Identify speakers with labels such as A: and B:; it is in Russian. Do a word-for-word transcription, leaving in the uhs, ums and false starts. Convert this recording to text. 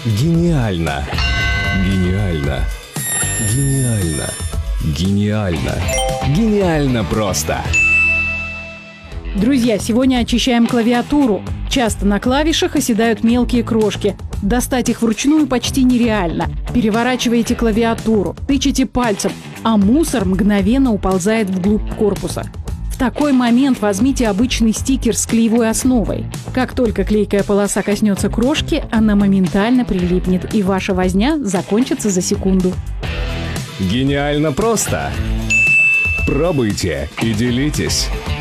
A: Гениально! Гениально! Гениально! Гениально! Гениально просто!
B: Друзья, сегодня очищаем клавиатуру. Часто на клавишах оседают мелкие крошки. Достать их вручную почти нереально. Переворачиваете клавиатуру, тычете пальцем, а мусор мгновенно уползает вглубь корпуса. В такой момент возьмите обычный стикер с клеевой основой. Как только клейкая полоса коснется крошки, она моментально прилипнет, и ваша возня закончится за секунду.
A: Гениально просто! Пробуйте и делитесь!